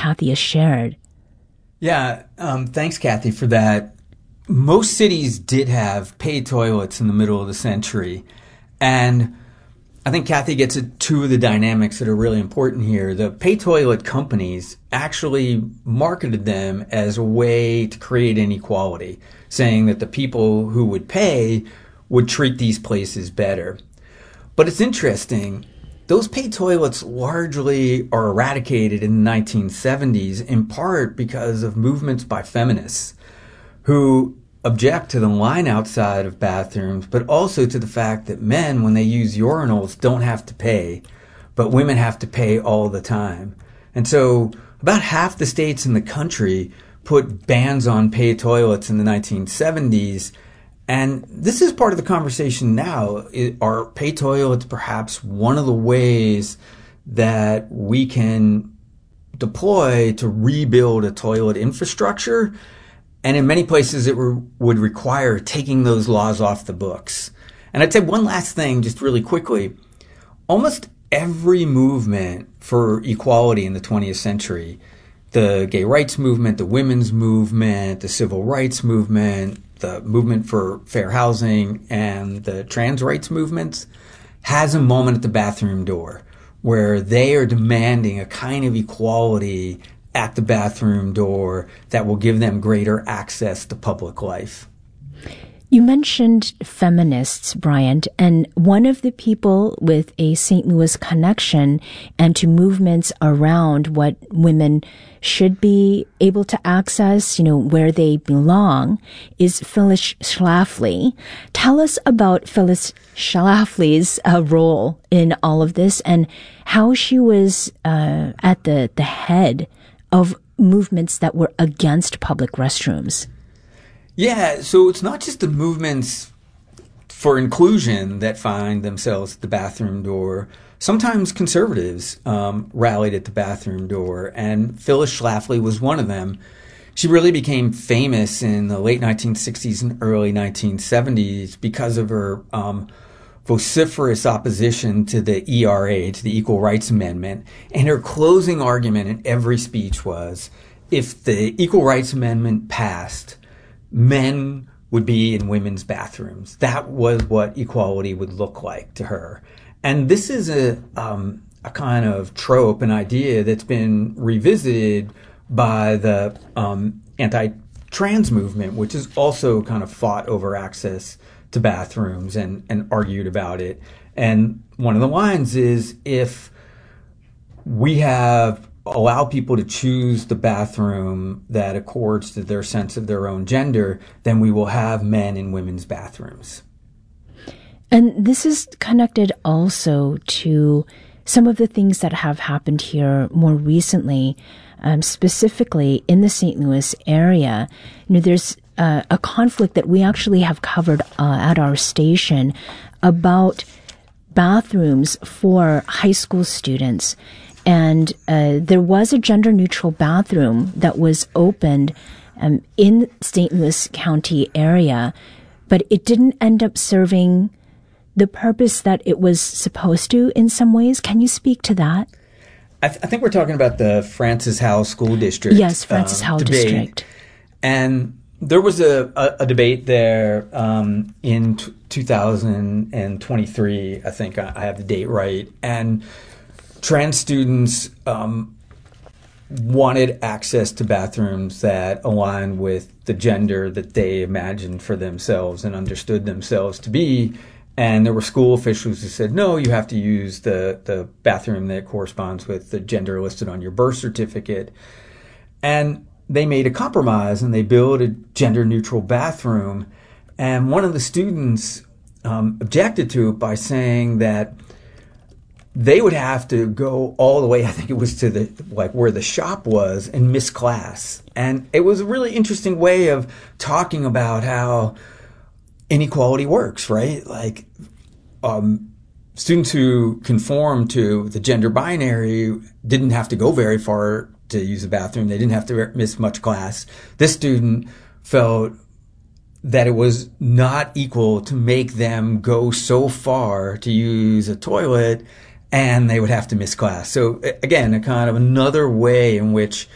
Kathy has shared. Yeah, thanks, Kathy, for that. Most cities did have paid toilets in the middle of the century. And I think Kathy gets at two of the dynamics that are really important here. The pay toilet companies actually marketed them as a way to create inequality, saying that the people who would pay would treat these places better. But it's interesting, those paid toilets largely are eradicated in the 1970s, in part because of movements by feminists who object to the line outside of bathrooms, but also to the fact that men, when they use urinals, don't have to pay, but women have to pay all the time. And so about half the states in the country put bans on paid toilets in the 1970s. And this is part of the conversation now. Are paid toilets perhaps one of the ways that we can deploy to rebuild a toilet infrastructure? And in many places, it would require taking those laws off the books. And I'd say one last thing, just really quickly. Almost every movement for equality in the 20th century, the gay rights movement, the women's movement, the civil rights movement, the movement for fair housing, and the trans rights movements, has a moment at the bathroom door where they are demanding a kind of equality at the bathroom door that will give them greater access to public life. You mentioned feminists, Bryant, and one of the people with a St. Louis connection and to movements around what women should be able to access, where they belong, is Phyllis Schlafly. Tell us about Phyllis Schlafly's role in all of this and how she was at the head of movements that were against public restrooms. Yeah, so it's not just the movements for inclusion that find themselves at the bathroom door. Sometimes conservatives rallied at the bathroom door, and Phyllis Schlafly was one of them. She really became famous in the late 1960s and early 1970s because of her vociferous opposition to the ERA, to the Equal Rights Amendment. And her closing argument in every speech was, if the Equal Rights Amendment passed, men would be in women's bathrooms. That was what equality would look like to her. And this is a kind of trope, an idea that's been revisited by the anti-trans movement, which has also kind of fought over access to bathrooms and argued about it. And one of the lines is, if we allow people to choose the bathroom that accords to their sense of their own gender, then we will have men in women's bathrooms. And this is connected also to some of the things that have happened here more recently, specifically in the St. Louis area. There's a conflict that we actually have covered at our station about bathrooms for high school students. And there was a gender-neutral bathroom that was opened in St. Louis County area, but it didn't end up serving the purpose that it was supposed to in some ways. Can you speak to that? I think we're talking about the Francis Howell School District. Yes, Francis Howell debate. District. And there was a debate there in 2023, I think I have the date right, and trans students wanted access to bathrooms that aligned with the gender that they imagined for themselves and understood themselves to be. And there were school officials who said, no, you have to use the bathroom that corresponds with the gender listed on your birth certificate. And they made a compromise and they built a gender-neutral bathroom. And one of the students objected to it by saying that they would have to go all the way, I think it was to where the shop was, and miss class. And it was a really interesting way of talking about how inequality works, right? Like students who conform to the gender binary didn't have to go very far to use a bathroom. They didn't have to miss much class. This student felt that it was not equal to make them go so far to use a toilet, and they would have to miss class. So again, a kind of another way in which